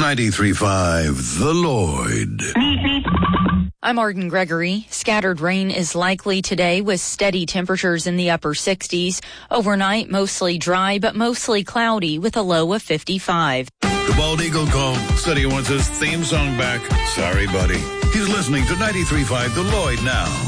93.5 The Lloyd. I'm Arden Gregory. Scattered rain is likely today with steady temperatures in the upper 60s. Overnight, mostly dry, but mostly cloudy with a low of 55. The Bald Eagle called. Said he wants his theme song back. Sorry, buddy. He's listening to 93.5 The Lloyd now.